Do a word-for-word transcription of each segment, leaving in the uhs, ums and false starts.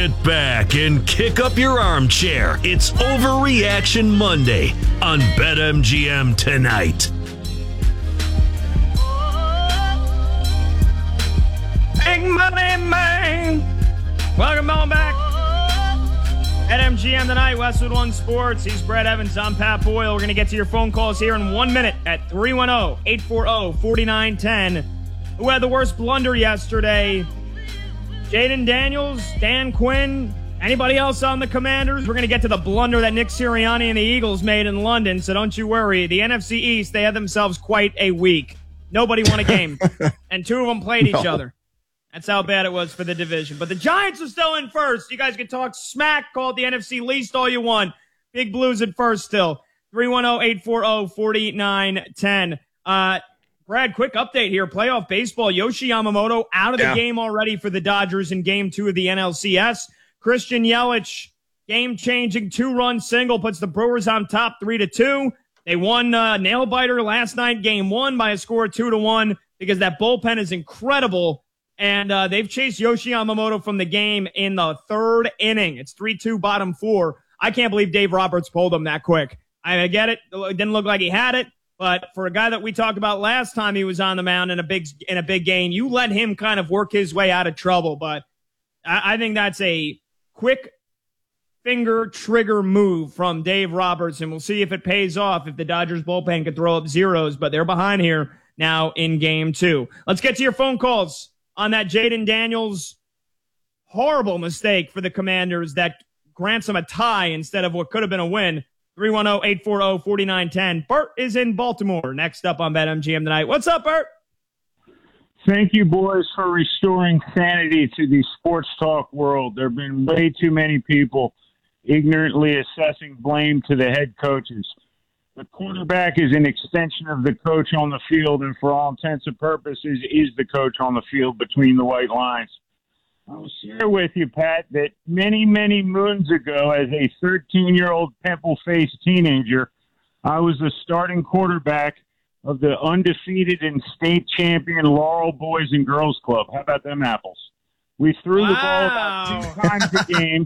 Get back and kick up your armchair. It's Overreaction Monday on BetMGM tonight. Big money, man. Welcome on back. BetMGM tonight, Westwood One Sports. He's Brett Evans. I'm Pat Boyle. We're going to get to your phone calls here in one minute at three one zero, eight four zero, four nine one zero. Who had the worst blunder yesterday? Jaden Daniels, Dan Quinn, anybody else on the Commanders? We're going to get to the blunder that Nick Sirianni and the Eagles made in London, so don't you worry. The N F C East, they had themselves quite a week. Nobody won a game, and two of them played each no. other. That's how bad it was for the division. But the Giants are still in first. You guys can talk smack, call it the N F C least all you want. Big Blues at first still. three one zero, eight four zero, four nine one zero. Uh, Brad, quick update here. Playoff baseball. Yoshi Yamamoto out of the yeah. game already for the Dodgers in game two of the N L C S. Christian Yelich, game-changing two-run single, puts the Brewers on top three to two. They won uh, nail-biter last night, game one, by a score of two to one because that bullpen is incredible. And uh, they've chased Yoshi Yamamoto from the game in the third inning. It's three two, bottom four. I can't believe Dave Roberts pulled him that quick. I get it. It didn't look like he had it. But for a guy that we talked about last time he was on the mound in a big in a big game, you let him kind of work his way out of trouble. But I, I think that's a quick finger trigger move from Dave Roberts, and we'll see if it pays off if the Dodgers bullpen could throw up zeros. But they're behind here now in game two. Let's get to your phone calls on that Jaden Daniels horrible mistake for the Commanders that grants them a tie instead of what could have been a win. three one zero, eight four zero, four nine one zero. Bert is in Baltimore. Next up on BetMGM tonight. What's up, Bert? Thank you, boys, for restoring sanity to the sports talk world. There have been way too many people ignorantly assessing blame to the head coaches. The quarterback is an extension of the coach on the field, and for all intents and purposes is the coach on the field between the white lines. I'll share with you, Pat, that many, many moons ago, as a thirteen-year-old pimple-faced teenager, I was the starting quarterback of the undefeated and state champion Laurel Boys and Girls Club. How about them apples? We threw wow. the ball about two times a game.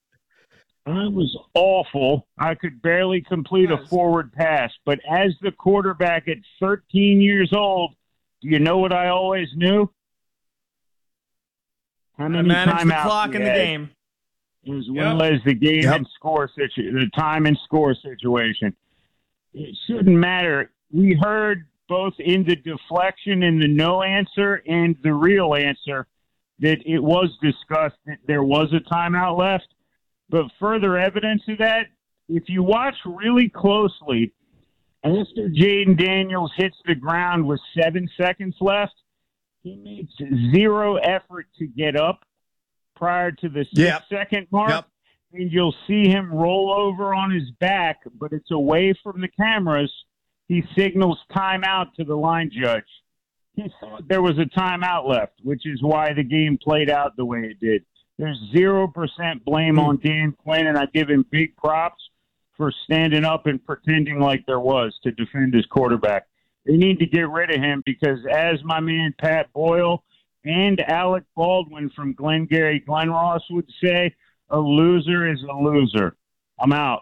I was awful. I could barely complete a forward pass. But as the quarterback at thirteen years old, do you know what I always knew? How many manage the clock in the game, as well yep. as the game yep. and score situation, the time and score situation. It shouldn't matter. We heard both in the deflection and the no answer and the real answer that it was discussed that there was a timeout left. But further evidence of that, if you watch really closely, after Jaden Daniels hits the ground with seven seconds left, he makes zero effort to get up prior to the yep. six-second mark, yep. and you'll see him roll over on his back, but it's away from the cameras. He signals timeout to the line judge. He thought there was a timeout left, which is why the game played out the way it did. There's zero percent blame mm. on Dan Quinn, and I give him big props for standing up and pretending like there was to defend his quarterback. They need to get rid of him because, as my man Pat Boyle and Alec Baldwin from Glengarry Glen Ross would say, a loser is a loser. I'm out.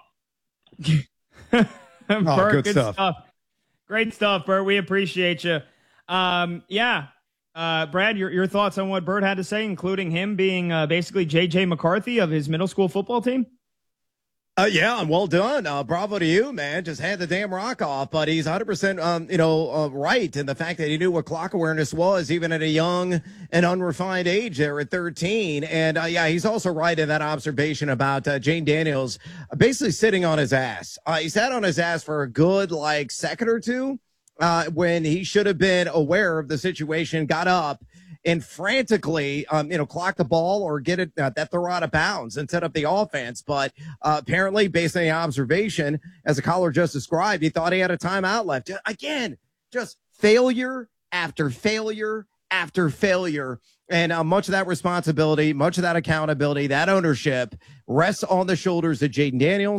Bert, oh, good, good stuff. stuff. Great stuff, Bert. We appreciate you. Um, yeah. Uh, Brad, your, your thoughts on what Bert had to say, including him being uh, basically J J McCarthy of his middle school football team? Uh, yeah, and well done. Uh, bravo to you, man. Just had the damn rock off, but he's one hundred percent, um, you know, uh, right in the fact that he knew what clock awareness was, even at a young and unrefined age there at thirteen. And, uh, yeah, he's also right in that observation about uh, Jane Daniels basically sitting on his ass. Uh, he sat on his ass for a good, like, second or two uh, when he should have been aware of the situation, got up, and frantically, um, you know, clock the ball or get it uh, that throw out of bounds and set up the offense. But uh, apparently, based on the observation, as the caller just described, he thought he had a timeout left. Again, just failure after failure after failure. And uh, much of that responsibility, much of that accountability, that ownership rests on the shoulders of Jaden Daniels.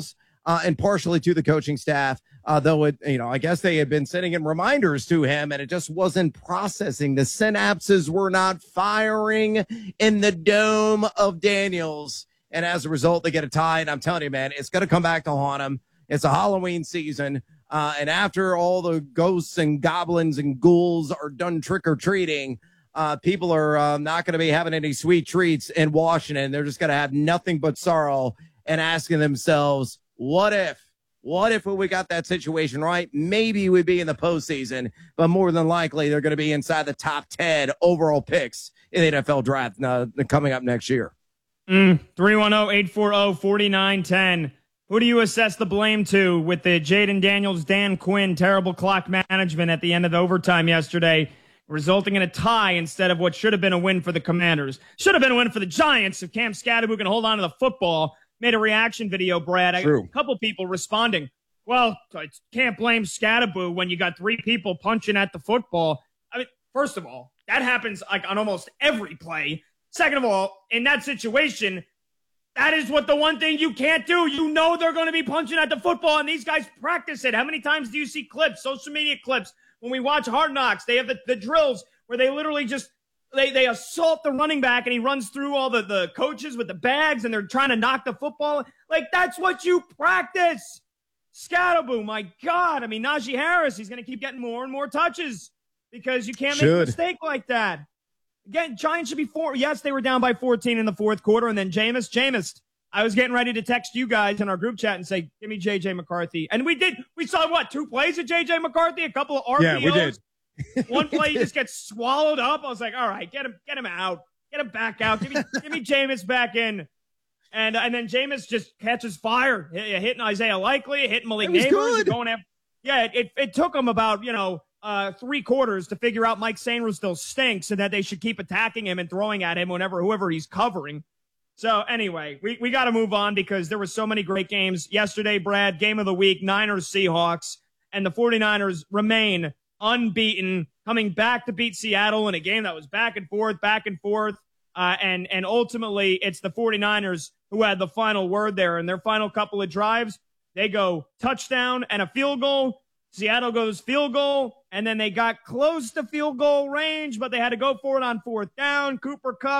uh, and partially to the coaching staff. Uh, though it, you know, I guess they had been sending in reminders to him and it just wasn't processing. The synapses were not firing in the dome of Daniels. And as a result, they get a tie. And I'm telling you, man, it's going to come back to haunt them. It's a Halloween season. Uh, and after all the ghosts and goblins and ghouls are done trick-or-treating, uh, people are uh, not going to be having any sweet treats in Washington. They're just going to have nothing but sorrow and asking themselves, what if? What if we got that situation right? Maybe we'd be in the postseason, but more than likely they're going to be inside the top ten overall picks in the N F L draft uh, coming up next year. Mm, three one zero, eight four zero, four nine one zero. Who do you assess the blame to with the Jaden Daniels, Dan Quinn, terrible clock management at the end of the overtime yesterday, resulting in a tie instead of what should have been a win for the Commanders? Should have been a win for the Giants if Cam Scatterbo can hold on to the football. Made a reaction video, Brad. True. A couple people responding, well, I can't blame Scatterbo when you got three people punching at the football. I mean, first of all, that happens like on almost every play. Second of all, in that situation, that is what the one thing you can't do. You know they're going to be punching at the football, and these guys practice it. How many times do you see clips, social media clips, when we watch Hard Knocks? They have the, the drills where they literally just They they assault the running back, and he runs through all the, the coaches with the bags, and they're trying to knock the football. Like, that's what you practice. Scatterbo, my God. I mean, Najee Harris, he's going to keep getting more and more touches because you can't Should. make a mistake like that. Again, Giants should be four. Yes, they were down by fourteen in the fourth quarter, and then Jameis, Jameis. I was getting ready to text you guys in our group chat and say, give me J J McCarthy. And we did. We saw, what, two plays of J J McCarthy, a couple of R P Os. Yeah, we did. One play, he just gets swallowed up. I was like, all right, get him, get him out, get him back out. Give me, give me Jameis back in, and and then Jameis just catches fire, hitting Isaiah Likely, hitting Malik Neighbors, going after. Yeah, it, it it took him about you know uh, three quarters to figure out Mike Sainristil still stinks, and that they should keep attacking him and throwing at him whenever whoever he's covering. So anyway, we we got to move on because there were so many great games yesterday. Brad, game of the week, Niners Seahawks, and the 49ers remain unbeaten, coming back to beat Seattle in a game that was back and forth, back and forth. Uh, and, and ultimately, it's the 49ers who had the final word there. In their final couple of drives, they go touchdown and a field goal. Seattle goes field goal, and then they got close to field goal range, but they had to go for it on fourth down. Cooper Kupp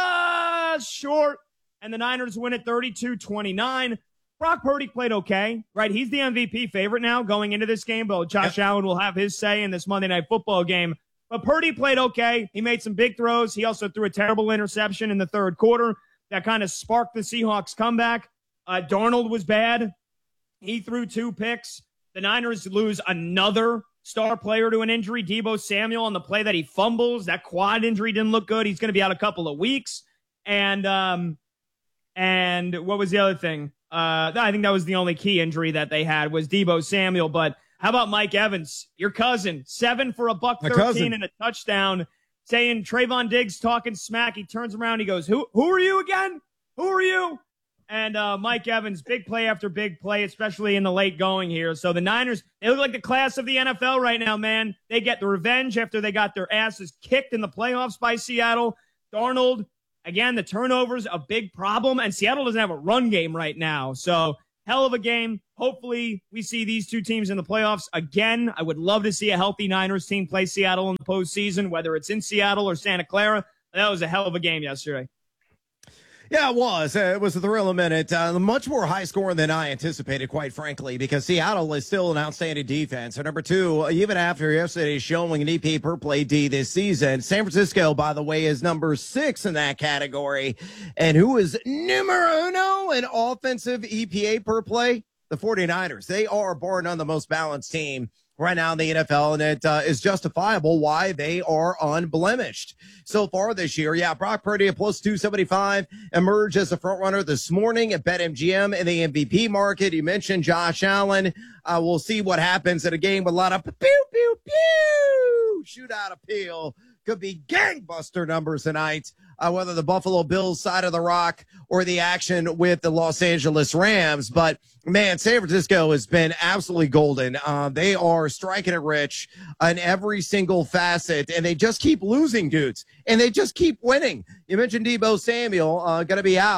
just short, and the Niners win it thirty-two twenty-nine. Brock Purdy played okay, right? He's the M V P favorite now going into this game, but Josh yep. Allen will have his say in this Monday Night Football game. But Purdy played okay. He made some big throws. He also threw a terrible interception in the third quarter that kind of sparked the Seahawks comeback. Uh, Darnold was bad. He threw two picks. The Niners lose another star player to an injury, Deebo Samuel, on the play that he fumbles. That quad injury didn't look good. He's going to be out a couple of weeks. And um, and what was the other thing? Uh, I think that was the only key injury that they had was Deebo Samuel. But how about Mike Evans, your cousin, seven for a buck thirteen and a touchdown, saying Trayvon Diggs talking smack. He turns around, he goes, "Who? Who are you again? Who are you?" And uh, Mike Evans, big play after big play, especially in the late going here. So the Niners, they look like the class of the N F L right now, man. They get the revenge after they got their asses kicked in the playoffs by Seattle. Darnold. Again, the turnovers, a big problem, and Seattle doesn't have a run game right now. So, hell of a game. Hopefully, we see these two teams in the playoffs again. I would love to see a healthy Niners team play Seattle in the postseason, whether it's in Seattle or Santa Clara. That was a hell of a game yesterday. Yeah, it was. Uh, it was a thrill a minute. Uh, much more high scoring than I anticipated, quite frankly, because Seattle is still an outstanding defense. And number two, even after yesterday's showing an E P A per play D this season, San Francisco, by the way, is number six in that category. And who is numero uno in offensive E P A per play? The 49ers. They are, bar none, the most balanced team right now in the N F L, and it uh, is justifiable why they are unblemished so far this year. Yeah, Brock Purdy at plus two seventy-five emerged as a front runner this morning at BetMGM in the M V P market. You mentioned Josh Allen. Uh, we'll see what happens in a game with a lot of pew, pew, pew, shootout appeal. Could be gangbuster numbers tonight, uh, whether the Buffalo Bills side of the rock or the action with the Los Angeles Rams. But, man, San Francisco has been absolutely golden. Uh, they are striking it rich on every single facet, and they just keep losing dudes, and they just keep winning. You mentioned Deebo Samuel uh, going to be out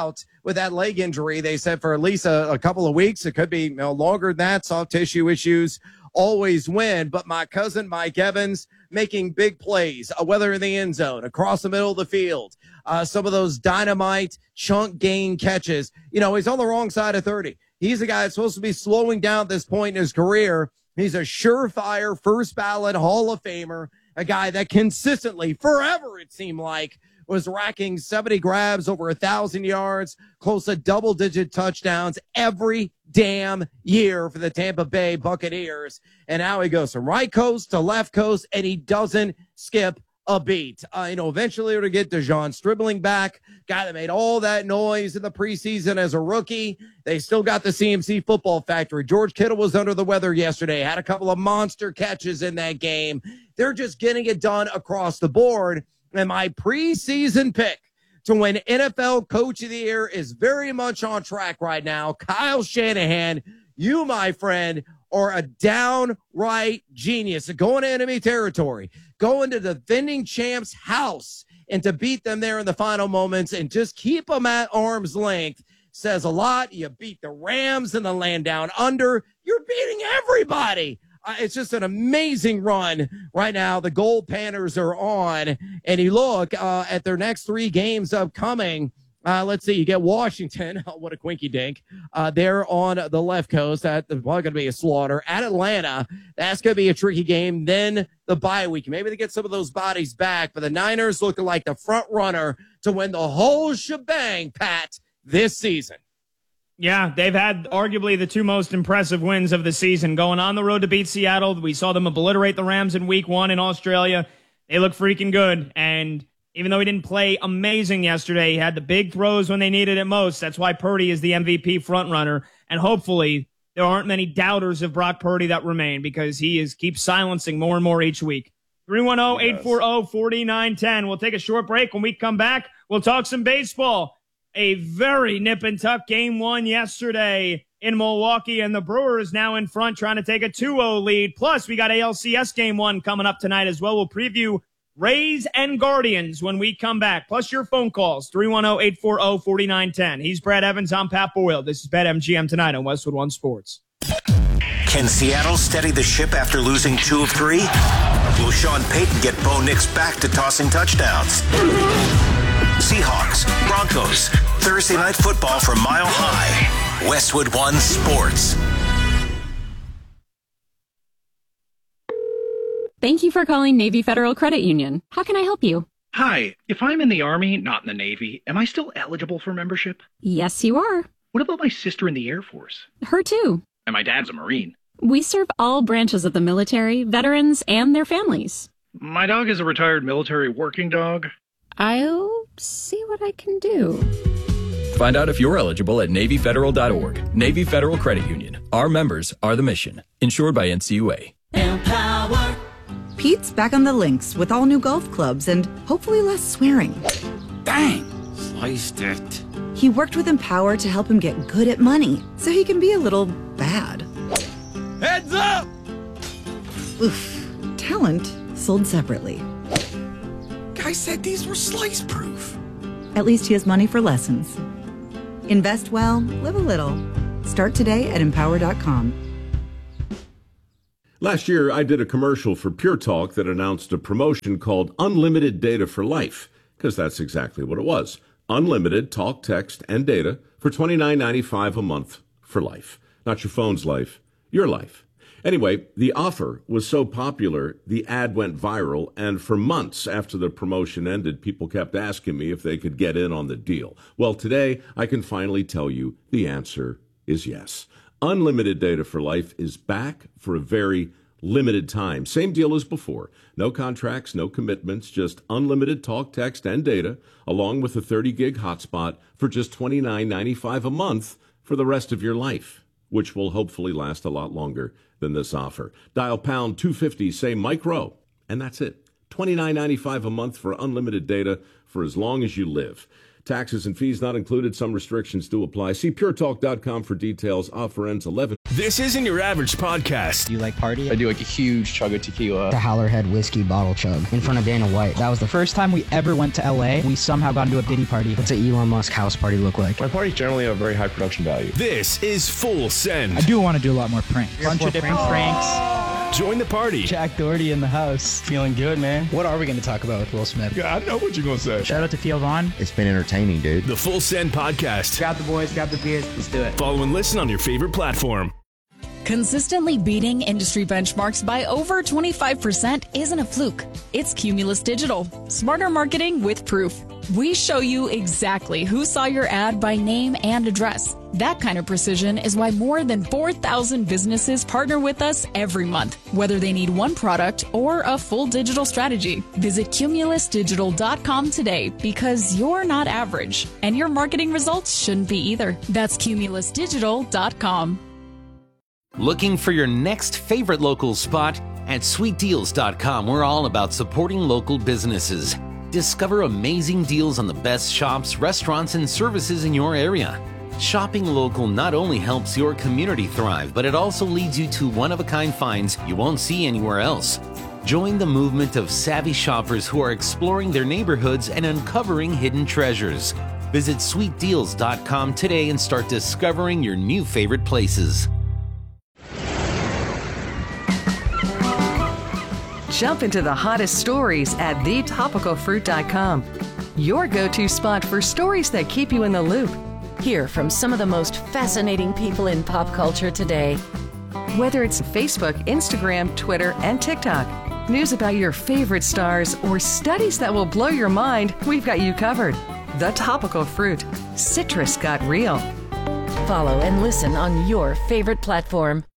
with that leg injury. They said for at least a, a couple of weeks. It could be, you know, longer than that. Soft tissue issues always win. But my cousin Mike Evans making big plays, uh, whether in the end zone, across the middle of the field, uh, some of those dynamite chunk gain catches. You know, he's on the wrong side of thirty. He's a guy that's supposed to be slowing down at this point in his career. He's a surefire first ballot Hall of Famer, a guy that consistently, forever it seemed like, was racking seventy grabs, over a thousand yards, close to double digit touchdowns every damn year for the Tampa Bay Buccaneers. And now he goes from right coast to left coast, and he doesn't skip a beat. Uh, you know, eventually to get DeJon Stribling back, guy that made all that noise in the preseason as a rookie. They still got the C M C Football Factory. George Kittle was under the weather yesterday, had a couple of monster catches in that game. They're just getting it done across the board. And my preseason pick to win N F L Coach of the Year is very much on track right now. Kyle Shanahan, you, my friend, are a downright genius. Going to enemy territory, going to the defending champ's house, and to beat them there in the final moments and just keep them at arm's length says a lot. You beat the Rams in the land down under. You're beating everybody. Uh, it's just an amazing run right now. The Gold Panthers are on, and you look uh, at their next three games upcoming. Uh, let's see, you get Washington. Oh, what a quinky dink. Uh, they're on the left coast. That's probably going to be a slaughter. At Atlanta, that's going to be a tricky game. Then the bye week. Maybe they get some of those bodies back, but the Niners looking like the front runner to win the whole shebang, Pat, this season. Yeah, they've had arguably the two most impressive wins of the season. Going on the road to beat Seattle, we saw them obliterate the Rams in week one in Australia. They look freaking good, and even though he didn't play amazing yesterday, he had the big throws when they needed it most. That's why Purdy is the M V P frontrunner, and hopefully there aren't many doubters of Brock Purdy that remain because he is keeps silencing more and more each week. three one zero, eight four zero, four nine one zero. We'll take a short break. When we come back, we'll talk some baseball. A very nip and tuck game one yesterday in Milwaukee, and the Brewers now in front trying to take a two oh lead. Plus, we got A L C S game one coming up tonight as well. We'll preview Rays and Guardians when we come back. Plus your phone calls, three one zero, eight four zero, four nine one zero. He's Brad Evans. I'm Pat Boyle. This is BetMGM tonight on Westwood One Sports. Can Seattle steady the ship after losing two of three? Will Sean Payton get Bo Nix back to tossing touchdowns? Seahawks, Broncos, Thursday Night Football from Mile High. Westwood One Sports. Thank you for calling Navy Federal Credit Union. How can I help you? Hi, if I'm in the Army, not in the Navy, am I still eligible for membership? Yes, you are. What about my sister in the Air Force? Her too. And my dad's a Marine. We serve all branches of the military, veterans, and their families. My dog is a retired military working dog. I'll see what I can do. Find out if you're eligible at Navy Federal dot org. Navy Federal Credit Union. Our members are the mission. Insured by N C U A. Empower. Pete's back on the links with all new golf clubs and hopefully less swearing. Dang! Sliced it. He worked with Empower to help him get good at money so he can be a little bad. Heads up! Oof. Talent sold separately. Guy said these were slice-proof. At least he has money for lessons. Invest well, live a little. Start today at empower dot com. Last year, I did a commercial for Pure Talk that announced a promotion called Unlimited Data for Life, because that's exactly what it was. Unlimited talk, text, and data for twenty-nine ninety-five a month for life. Not your phone's life, your life. Anyway, the offer was so popular, the ad went viral, and for months after the promotion ended, people kept asking me if they could get in on the deal. Well, today, I can finally tell you the answer is yes. Unlimited Data for Life is back for a very limited time. Same deal as before. No contracts, no commitments, just unlimited talk, text, and data, along with a thirty gig hotspot for just twenty-nine ninety-five a month for the rest of your life, which will hopefully last a lot longer than this offer. Dial pound two fifty, say Mike Rowe, and that's it. twenty-nine ninety-five a month for unlimited data for as long as you live. Taxes and fees not included. Some restrictions do apply. See pure talk dot com for details. Offer ends eleven. This isn't your average podcast. Do you like party? I do like a huge chug of tequila. The Howlerhead whiskey bottle chug in front of Dana White. That was the first time we ever went to L A. We somehow got into a Diddy party. What's an Elon Musk house party look like? My parties generally have very high production value. This is Full Send. I do want to do a lot more pranks. A bunch of different pranks. pranks. Join the party. Jack Doherty in the house. Feeling good, man. What are we going to talk about with Will Smith? Yeah, I know what you're going to say. Shout out to Theo Vaughn. It's been entertaining, dude. The Full Send podcast. Grab the boys, grab the beers. Let's do it. Follow and listen on your favorite platform. Consistently beating industry benchmarks by over twenty-five percent isn't a fluke. It's Cumulus Digital. Smarter marketing with proof. We show you exactly who saw your ad by name and address. That kind of precision is why more than four thousand businesses partner with us every month, whether they need one product or a full digital strategy. Visit cumulus digital dot com today because you're not average, and your marketing results shouldn't be either. That's cumulus digital dot com. Looking for your next favorite local spot? At sweet deals dot com, we're all about supporting local businesses. Discover amazing deals on the best shops, restaurants, and services in your area. Shopping local not only helps your community thrive, but it also leads you to one-of-a-kind finds you won't see anywhere else. Join the movement of savvy shoppers who are exploring their neighborhoods and uncovering hidden treasures. Visit sweet deals dot com today and start discovering your new favorite places. Jump into the hottest stories at the topical fruit dot com. Your go-to spot for stories that keep you in the loop. Hear from some of the most fascinating people in pop culture today. Whether it's Facebook, Instagram, Twitter, and TikTok, news about your favorite stars, or studies that will blow your mind, we've got you covered. The Topical Fruit. Citrus got real. Follow and listen on your favorite platform.